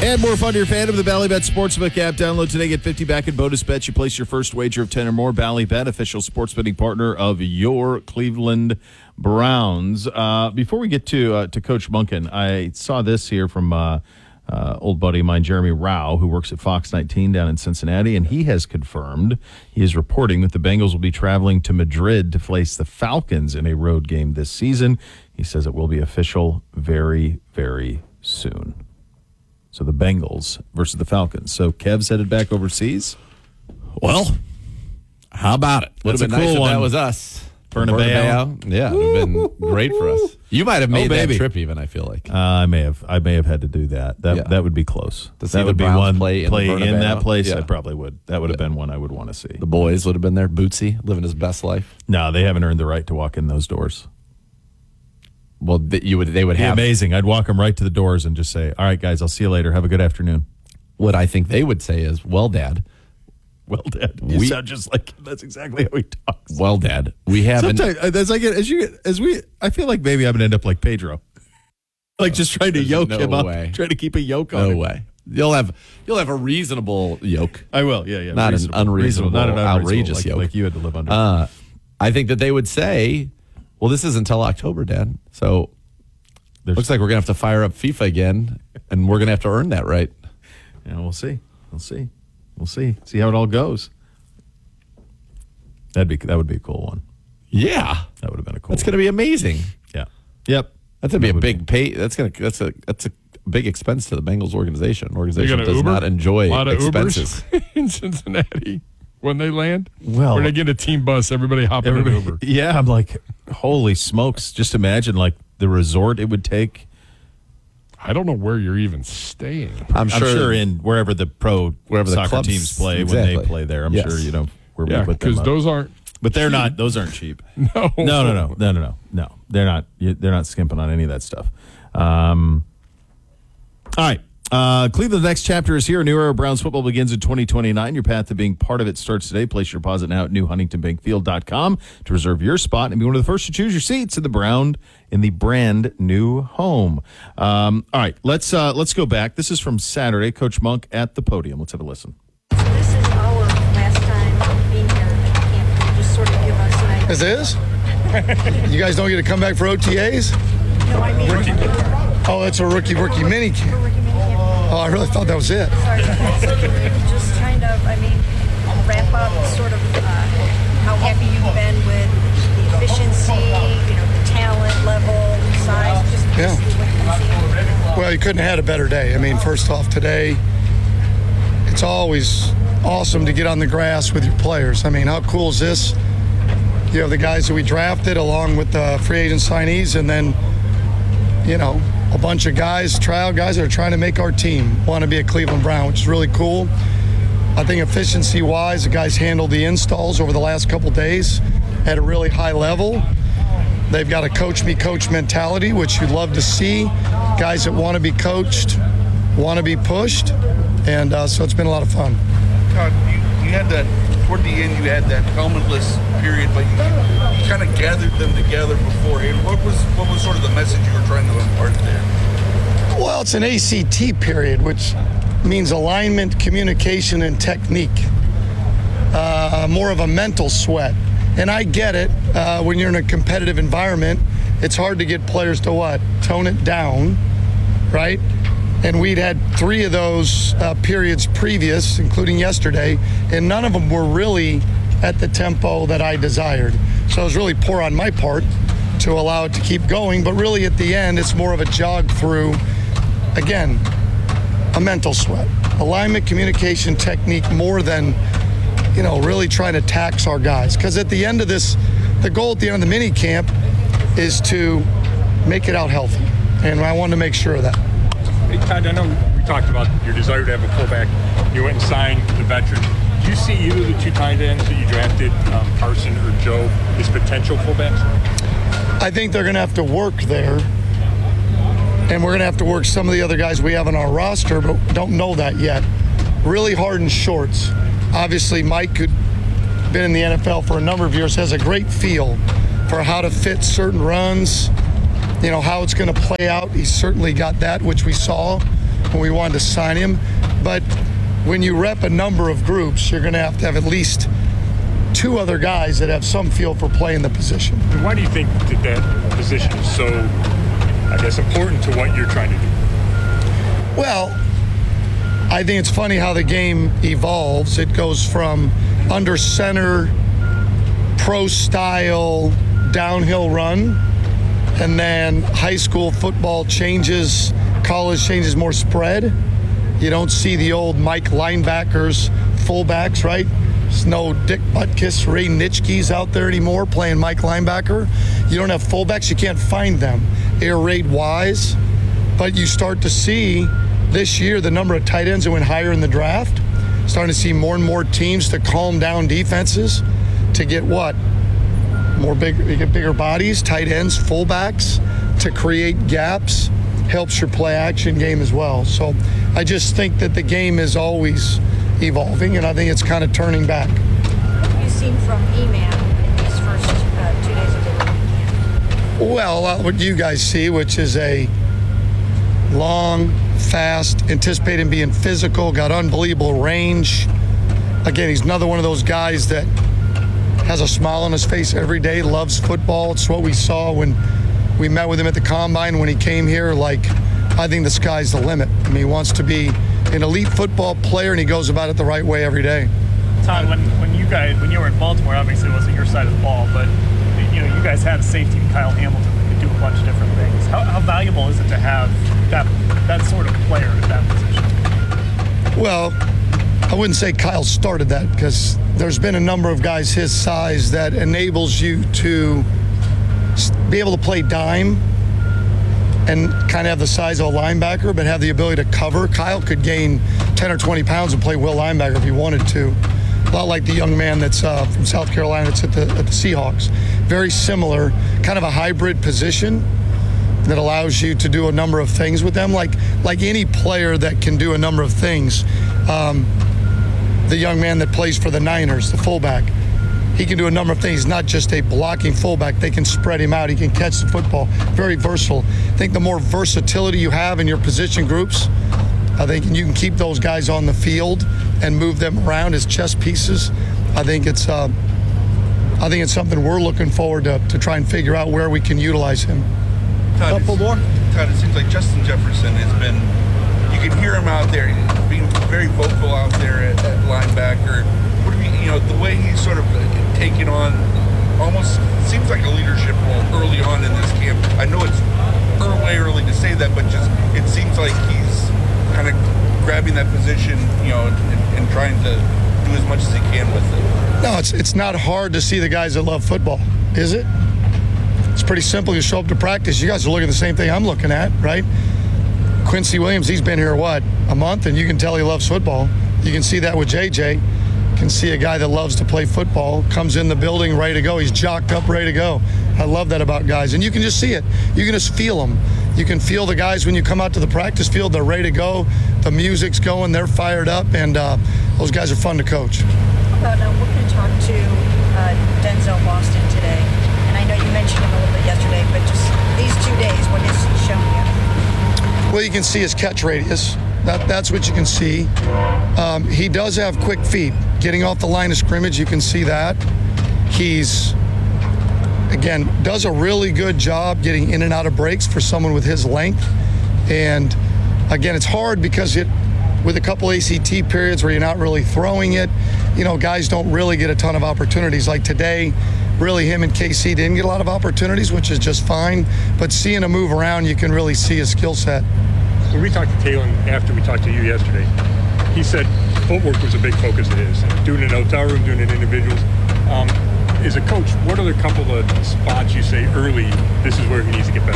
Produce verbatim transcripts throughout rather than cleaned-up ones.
Add more fun to your fandom with the Ballybet Sportsbook app. Download today. Get fifty back in bonus bets. You place your first wager of ten or more. Ballybet, official sports betting partner of your Cleveland Browns. Uh, before we get to uh, to Coach Monken, I saw this here from uh, uh, old buddy of mine, Jeremy Rao, who works at Fox nineteen down in Cincinnati, and he has confirmed, he is reporting that the Bengals will be traveling to Madrid to face the Falcons in a road game this season. He says it will be official very, very soon. So the Bengals versus the Falcons. So Kev's headed back overseas? Well, how about it? Would have been That's a nice cool if that one. was us. Bernabeu. Bernabeu. Yeah, it would have been great for us. You might have made Oh, that baby. trip even, I feel like. Uh, I may have I may have had to do that. That Yeah. that would be close. To see that the would be Browns one play in the in that Bernabeu. place. Yeah. I probably would. That would have been one I would want to see. The boys would have been there. Bootsy, living his best life. No, they haven't earned the right to walk in those doors. Well, th- you would. They would It'd be have. amazing. I'd walk them right to the doors and just say, "All right, guys, I'll see you later. Have a good afternoon." What I think they would say is, well, Dad. Well, Dad, you We- sound just like him. That's exactly how he talks. Well, Dad, we haven't. Sometimes, as I get, as you, get- as we, I feel like maybe I'm gonna end up like Pedro, like just trying to There's yoke no him up, way. trying to keep a yoke on No him. way. You'll have you'll have a reasonable yoke. I will. Yeah, yeah. Not an Reasonable. unreasonable, Reasonable, not an unreasonable, outrageous like, yoke. like you had to live under. Uh, I think that they would say, well, this isn't until October, Dad. So There's- looks like we're going to have to fire up FIFA again, and we're going to have to earn that right. Yeah, we'll see. We'll see. We'll see. See how it all goes. That'd be that would be a cool one. Yeah. That would have been a cool. That's going to be amazing. one. Yeah. Yep. That's going to be That a would big pay. That's going to that's a that's a big expense to the Bengals organization. An You're organization gonna does Uber? not enjoy a lot of expenses. Ubers in Cincinnati when they land. Well- when they get a team bus, everybody hop in an Everybody- Uber. Yeah, I'm like, holy smokes! Just imagine like the resort it would take. I don't know where you're even staying. I'm sure, I'm sure in wherever the pro Wherever the soccer clubs- teams play when exactly. they play there. I'm Yes. sure you know where Yeah, we put them because up. those aren't. But they're not. Those aren't cheap. No, No, no, no, no, no, no, no. They're not. you- They're not skimping on any of that stuff. Um, all right. Uh, Cleveland's next chapter is here. A new era of Browns football begins in twenty twenty-nine. Your path to being part of it starts today. Place your deposit now at new huntington bank field dot com to reserve your spot and be one of the first to choose your seats in the Brown in the brand new home. Um, all right, let's uh, let's go back. This is from Saturday. Coach Monk at the podium. Let's have a listen. This is our last time being here at camp. Can you just sort of give us an idea? This is? You guys don't get to come back for O T As? No, I mean, rookie, Oh, it's a rookie rookie mini camp. rookie mini camp. Oh, I really thought that was it. Sorry, so can you just kind of, I mean, wrap up sort of uh, how happy you've been with the efficiency, you know, the talent level, size, just Yeah. basically what you've seen. Well, you couldn't have had a better day. I mean, first off, today, it's always awesome to get on the grass with your players. I mean, how cool is this? You have the guys that we drafted along with the free agent signees, and then, you know, a bunch of guys, trial guys that are trying to make our team want to be a Cleveland Brown, which is really cool. I think efficiency-wise, the guys handled the installs over the last couple days at a really high level. They've got a coach-me-coach mentality, which you'd love to see. Guys that want to be coached, want to be pushed, and uh, so it's been a lot of fun. Todd, you, you had that, toward the end, you had that helmetless period, but you, you kind of gathered them together beforehand. What was what was sort of the message you were trying to impart there? Well, it's an A C T period, which means alignment, communication, and technique. Uh, more of a mental sweat. And I get it. Uh, when you're in a competitive environment, it's hard to get players to what? Tone it down, right? And we'd had three of those uh, periods previous, including yesterday, and none of them were really at the tempo that I desired. So it was really poor on my part to allow it to keep going. But really, at the end, it's more of a jog through, again, a mental sweat. Alignment, communication, technique, more than, you know, really trying to tax our guys. Because at the end of this, the goal at the end of the mini camp is to make it out healthy. And I wanted to make sure of that. Hey, Todd, I know we talked about your desire to have a fullback. You went and signed the veteran. Do you see either of the two tight ends that you drafted, um, Carson or Joe, as potential fullbacks? I think they're going to have to work there. And we're going to have to work some of the other guys we have on our roster, but don't know that yet. Really hard in shorts. Obviously, Mike, who'd been in the N F L for a number of years, has a great feel for how to fit certain runs, you know, how it's going to play out. He's certainly got that, which we saw. when we wanted to sign him. But when you rep a number of groups, you're going to have to have at least two other guys that have some feel for playing the position. Why do you think that that position is so, I guess, important to what you're trying to do? Well, I think it's funny how the game evolves. It goes from under center, pro style, downhill run, and then high school football changes, college changes more spread. You don't see the old Mike linebackers, fullbacks, right? There's no Dick Butkus, Ray Nitschke's out there anymore playing Mike linebacker. You don't have fullbacks, you can't find them. Air raid wise, but you start to see this year the number of tight ends that went higher in the draft. Starting to see more and more teams to calm down defenses to get what? More big, you get bigger bodies, tight ends, fullbacks to create gaps. Helps your play action game as well. So I just think that the game is always evolving, and I think it's kind of turning back. What have you seen from E-Man in these first uh, two days of the camp? Well, a lot what you guys see, which is a long, fast, anticipating being physical, got unbelievable range. Again, he's another one of those guys that has a smile on his face every day, loves football. It's what we saw when we met with him at the Combine when he came here. Like, I think the sky's the limit. I mean, he wants to be an elite football player, and he goes about it the right way every day. Todd, when, when you guys when you were in Baltimore, obviously it wasn't your side of the ball, but you know you guys had a safety in Kyle Hamilton that could do a bunch of different things. How, how valuable is it to have that that sort of player at that position? Well, I wouldn't say Kyle started that, because there's been a number of guys his size that enables you to be able to play dime and kind of have the size of a linebacker, but have the ability to cover. Kyle could gain ten or twenty pounds and play will linebacker if he wanted to. A lot like the young man that's uh, from South Carolina that's at the, at the Seahawks. Very similar, kind of a hybrid position that allows you to do a number of things with them. Like like any player that can do a number of things. Um, the young man that plays for the Niners, the fullback, he can do a number of things, not just a blocking fullback. They can spread him out. He can catch the football. Very versatile. I think the more versatility you have in your position groups, I think you can keep those guys on the field and move them around as chess pieces. I think it's uh, I think it's something we're looking forward to, to try and figure out where we can utilize him. Todd, Couple more? Todd, it seems like Justin Jefferson has been, you can hear him out there being very vocal out there at, at linebacker. What do you, you know, the way he's sort of taken on almost seems like a leadership role early on in this camp. I know it's way early to say that, but just it seems like he's kind of grabbing that position, you know, and, and trying to do as much as he can with it. No, it's it's not hard to see the guys that love football, is it? It's pretty simple. You show up to practice. You guys are looking at the same thing I'm looking at, right? Quincy Williams, he's been here, what, a month, and you can tell he loves football. You can see that with J J. You can see a guy that loves to play football, comes in the building ready to go. He's jocked up, ready to go. I love that about guys. And you can just see it. You can just feel them. You can feel the guys when you come out to the practice field. They're ready to go. The music's going. They're fired up. And uh, those guys are fun to coach. How about now, we're going to talk to uh, Denzel Boston today. And I know you mentioned him a little bit yesterday, but just these two days, what has he shown you? Well, you can see his catch radius. That, that's what you can see. Um, he does have quick feet. Getting off the line of scrimmage, you can see that. He's, again, does a really good job getting in and out of breaks for someone with his length. And, again, it's hard because it, with a couple A C T periods where you're not really throwing it, you know, guys don't really get a ton of opportunities. Like today, really him and K C didn't get a lot of opportunities, which is just fine. But seeing him move around, you can really see his skill set. When we talked to Talon after we talked to you yesterday, he said footwork was a big focus of his. Doing it in a hotel room, doing it in individuals. Um, as a coach, what are the couple of spots you say early, this is where he needs to get better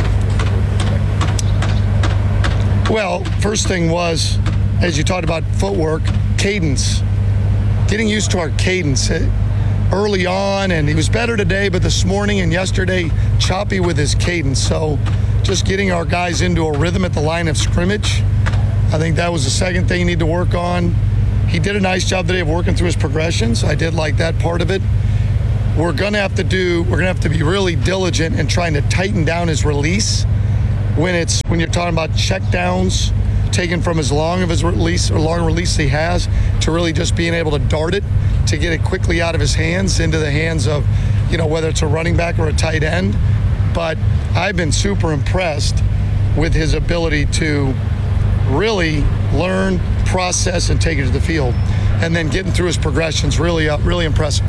from? Well, first thing was, as you talked about footwork, cadence. Getting used to our cadence early on, and he was better today, but this morning and yesterday, choppy with his cadence. So just getting our guys into a rhythm at the line of scrimmage, I think that was the second thing you need to work on. He did a nice job today of working through his progressions. I did like that part of it. We're gonna have to do, we're gonna have to be really diligent in trying to tighten down his release when it's, when you're talking about check downs taken from as long of his release or long release he has to really just being able to dart it, to get it quickly out of his hands into the hands of, you know, whether it's a running back or a tight end. But I've been super impressed with his ability to really learn, process, and take it to the field. And then getting through his progressions, really, uh, really impressive.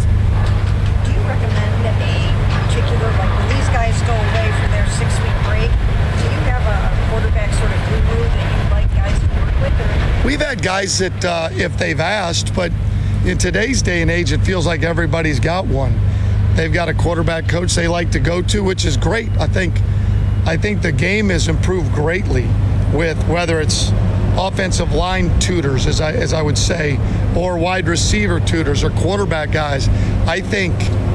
Do you recommend a particular, like when these guys go away for their six-week break, do you have a quarterback sort of guru that you like guys to work with? Or? We've had guys that, uh, if they've asked, but in today's day and age, it feels like everybody's got one. They've got a quarterback coach they like to go to, which is great. I think, I think the game has improved greatly with whether it's offensive line tutors, as I as I would say, or wide receiver tutors or quarterback guys. I think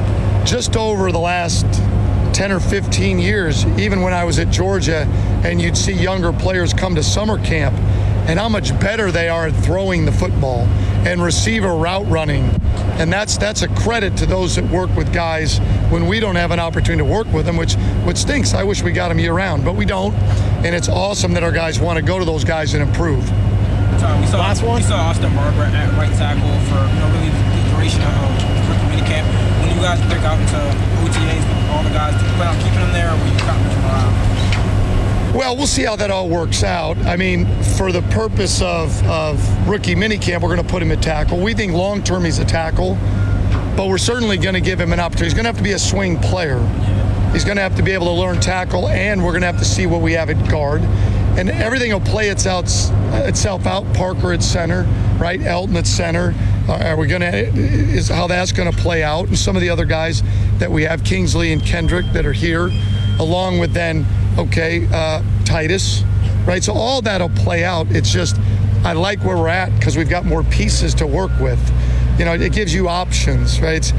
just over the last ten or fifteen years, even when I was at Georgia and you'd see younger players come to summer camp and how much better they are at throwing the football and receiver route running. And that's that's a credit to those that work with guys when we don't have an opportunity to work with them, which which stinks. I wish we got them year round, but we don't. And it's awesome that our guys want to go to those guys and improve. Sorry, we saw, Last one? We saw Austin Barber at right tackle for, you know, really the duration of rookie minicamp. When you guys break out into O T As with all the guys, do you plan on keeping them there, or will you kind of move them around? Well, we'll see how that all works out. I mean, for the purpose of, of rookie minicamp, we're going to put him at tackle. We think long-term he's a tackle, but we're certainly going to give him an opportunity. He's going to have to be a swing player. He's going to have to be able to learn tackle, and we're going to have to see what we have at guard. And everything will play itself, itself out. Parker at center, right? Elton at center. Are we going to, is how that's going to play out. And some of the other guys that we have, Kingsley and Kendrick, that are here, along with then, okay, uh, Titus, right? So all that'll play out. It's just, I like where we're at because we've got more pieces to work with. You know, it gives you options, right? It's,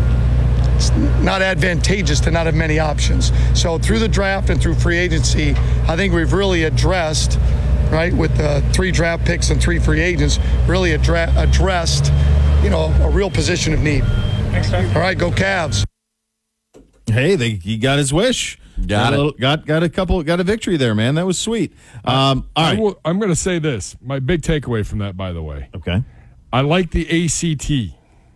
it's not advantageous to not have many options. So through the draft and through free agency, I think we've really addressed, right, with the three draft picks and three free agents, really addre- addressed, you know, a real position of need. Thanks, Doug. All right, go Cavs. Hey, they, he got his wish. Got a it. little- got got a couple. Got a victory there, man. That was sweet. Um, all I right. will, I'm going to say this. My big takeaway from that, by the way, Okay. I like the A C T.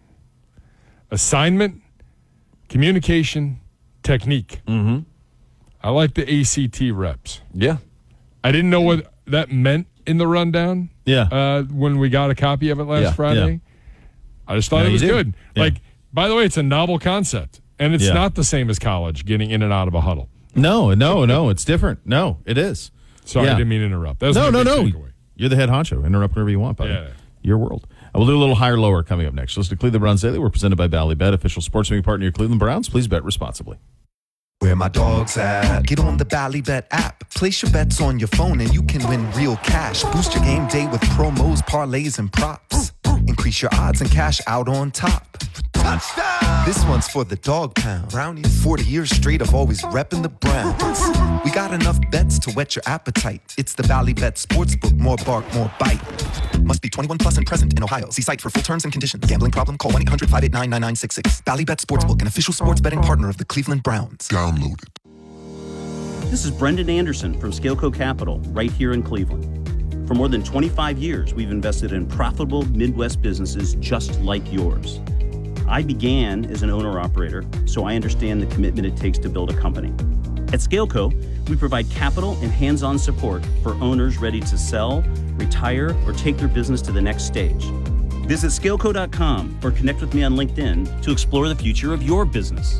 Assignment, communication, technique. Mm-hmm. I like the A C T reps. Yeah. I didn't know what that meant in the rundown. Yeah. Uh, when we got a copy of it last Yeah, Friday. yeah. I just thought No, it you was did. good. Yeah. Like, by the way, it's a novel concept. And it's Yeah. not the same as college, getting in and out of a huddle. No, no, no. It's different. No, it is. Sorry, Yeah. I didn't mean to interrupt. That was No, my no, big no. takeaway. You're the head honcho. Interrupt whenever you want, buddy. Yeah. Your world. Uh, we'll do a little higher lower coming up next. Listen to Cleveland Browns Daily. We're presented by Bally Bet, official sports betting partner of your Cleveland Browns. Please bet responsibly. Where my dog's at. Get on the Bally Bet app. Place your bets on your phone and you can win real cash. Boost your game day with promos, parlays, and props. Increase your odds and cash out on top. Touchdown! This one's for the dog pound. Brownies. forty years straight of always repping the Browns. We got enough bets to whet your appetite. It's the Bally Bet Sportsbook. More bark, more bite. Must be twenty-one plus and present in Ohio. See site for full terms and conditions. Gambling problem? Call one eight hundred five eight nine nine nine six six. Bally Bet Sportsbook, an official sports betting partner of the Cleveland Browns. Download it. This is Brendan Anderson from Scaleco Capital, right here in Cleveland. For more than twenty-five years, we've invested in profitable Midwest businesses just like yours. I began as an owner-operator, so I understand the commitment it takes to build a company. At Scaleco, we provide capital and hands-on support for owners ready to sell, retire, or take their business to the next stage. Visit scaleco dot com or connect with me on LinkedIn to explore the future of your business.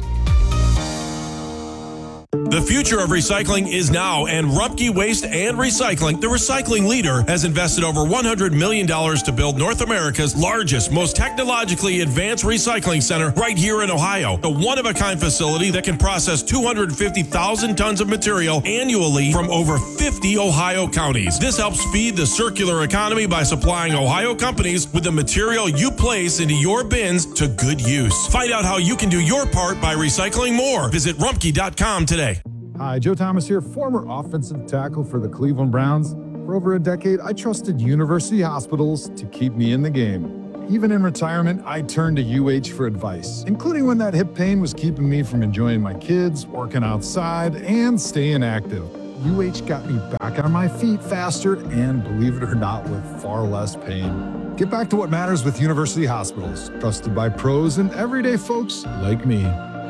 The future of recycling is now, and Rumpke Waste and Recycling, the recycling leader, has invested over one hundred million dollars to build North America's largest, most technologically advanced recycling center right here in Ohio. A one-of-a-kind facility that can process two hundred fifty thousand tons of material annually from over fifty Ohio counties. This helps feed the circular economy by supplying Ohio companies with the material you place into your bins to good use. Find out how you can do your part by recycling more. Visit rumpke dot com today. Hi, Joe Thomas here, former offensive tackle for the Cleveland Browns. For over a decade, I trusted university hospitals to keep me in the game. Even in retirement, I turned to U H for advice, including when that hip pain was keeping me from enjoying my kids, working outside, and staying active. U H got me back on my feet faster and, believe it or not, with far less pain. Get back to what matters with University Hospitals, trusted by pros and everyday folks like me.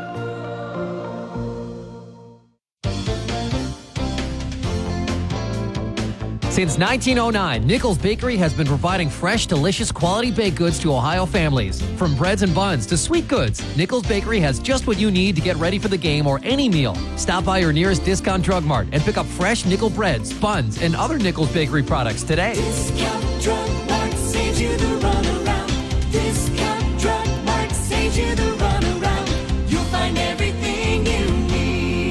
Since nineteen oh nine, Nichols Bakery has been providing fresh, delicious, quality baked goods to Ohio families. From breads and buns to sweet goods, Nichols Bakery has just what you need to get ready for the game or any meal. Stop by your nearest Discount Drug Mart and pick up fresh Nickel breads, buns, and other Nichols Bakery products today. Discount Drug Mart saves you the runaround. Discount Drug Mart saves you the runaround. You'll find everything you need.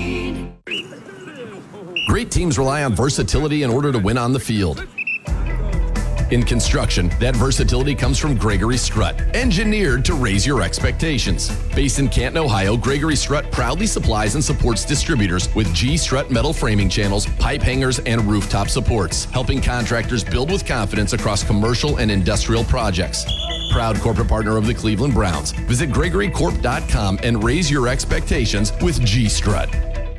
Great teams rely on versatility in order to win on the field. In construction, that versatility comes from Gregory Strut, engineered to raise your expectations. Based in Canton, Ohio, Gregory Strut proudly supplies and supports distributors with G Strut metal framing channels, pipe hangers, and rooftop supports, helping contractors build with confidence across commercial and industrial projects. Proud corporate partner of the Cleveland Browns. Visit gregory corp dot com and raise your expectations with G Strut.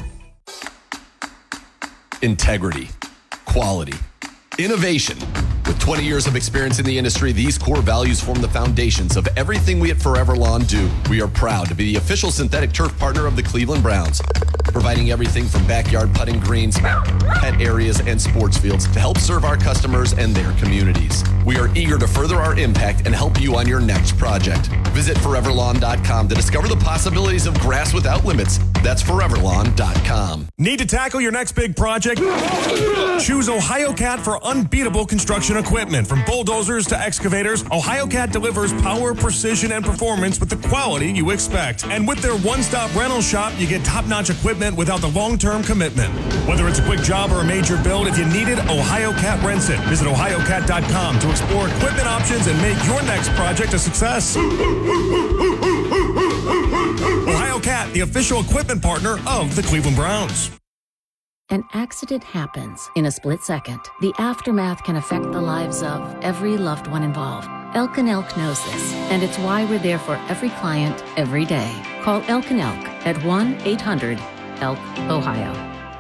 Integrity, quality, innovation. With twenty years of experience in the industry, these core values form the foundations of everything we at Forever Lawn do. We are proud to be the official synthetic turf partner of the Cleveland Browns, providing everything from backyard putting greens, pet areas, and sports fields to help serve our customers and their communities. We are eager to further our impact and help you on your next project. Visit forever lawn dot com to discover the possibilities of grass without limits. That's forever lawn dot com. Need to tackle your next big project? Choose Ohio Cat for unbeatable construction equipment. From bulldozers to excavators, Ohio Cat delivers power, precision, and performance with the quality you expect. And with their one-stop rental shop, you get top-notch equipment without the long-term commitment. Whether it's a quick job or a major build, if you need it, Ohio Cat rents it. Visit ohio cat dot com to explore equipment options and make your next project a success. Ohio Cat, the official equipment partner of the Cleveland Browns. An accident happens in a split second. The aftermath can affect the lives of every loved one involved. Elk and Elk knows this, and it's why we're there for every client, every day. Call Elk and Elk at one eight hundred elk ohio.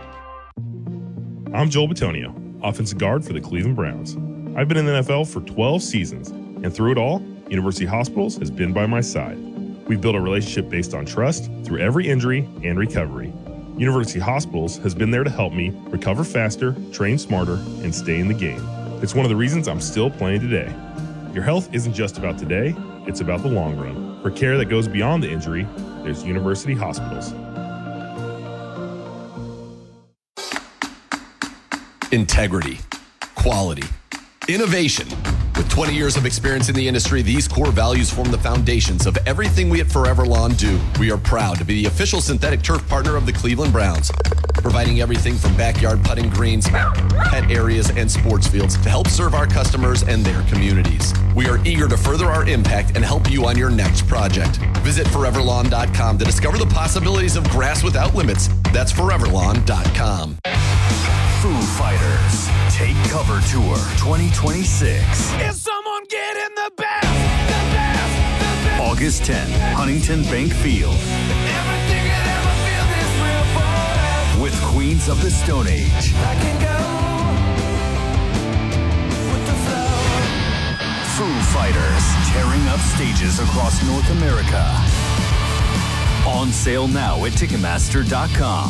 I'm Joel Bitonio, offensive guard for the Cleveland Browns. I've been in the N F L for twelve seasons, and through it all, University Hospitals has been by my side. We've built a relationship based on trust through every injury and recovery. University Hospitals has been there to help me recover faster, train smarter, and stay in the game. It's one of the reasons I'm still playing today. Your health isn't just about today, it's about the long run. For care that goes beyond the injury, there's University Hospitals. Integrity, quality, innovation. With twenty years of experience in the industry, these core values form the foundations of everything we at Forever Lawn do. We are proud to be the official synthetic turf partner of the Cleveland Browns, providing everything from backyard putting greens, pet areas, and sports fields to help serve our customers and their communities. We are eager to further our impact and help you on your next project. Visit forever lawn dot com to discover the possibilities of grass without limits. That's forever lawn dot com. Foo Fighters Take Cover Tour twenty twenty-six. Is someone getting the best? The best, the best. August tenth, Huntington Bank Field. Everything I ever feel this real forever. With Queens of the Stone Age. I can go with the flow. Foo Fighters tearing up stages across North America. On sale now at ticketmaster dot com.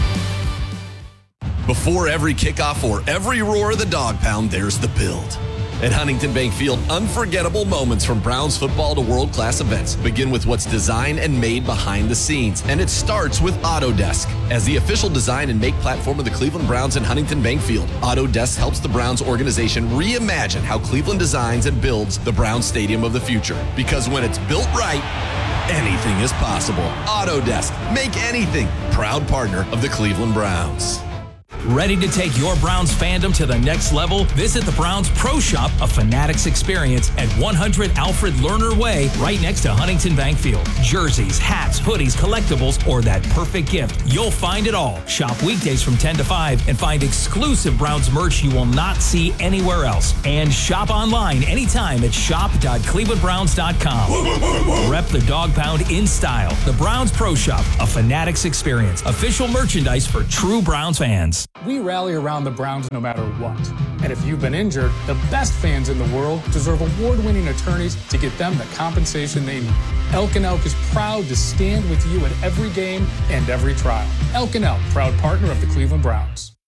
Before every kickoff or every roar of the dog pound, there's the build. At Huntington Bank Field, unforgettable moments from Browns football to world-class events begin with what's designed and made behind the scenes. And it starts with Autodesk. As the official design and make platform of the Cleveland Browns and Huntington Bank Field, Autodesk helps the Browns organization reimagine how Cleveland designs and builds the Browns Stadium of the future. Because when it's built right, anything is possible. Autodesk, make anything. Proud partner of the Cleveland Browns. Ready to take your Browns fandom to the next level? Visit the Browns Pro Shop, a Fanatics experience at one hundred Alfred Lerner Way, right next to Huntington Bank Field. Jerseys, hats, hoodies, collectibles, or that perfect gift. You'll find it all. Shop weekdays from ten to five and find exclusive Browns merch you will not see anywhere else. And shop online anytime at shop dot cleveland browns dot com. Rep the dog pound in style. The Browns Pro Shop, a Fanatics experience. Official merchandise for true Browns fans. We rally around the Browns no matter what. And if you've been injured, the best fans in the world deserve award-winning attorneys to get them the compensation they need. Elk and Elk is proud to stand with you at every game and every trial. Elk and Elk, proud partner of the Cleveland Browns.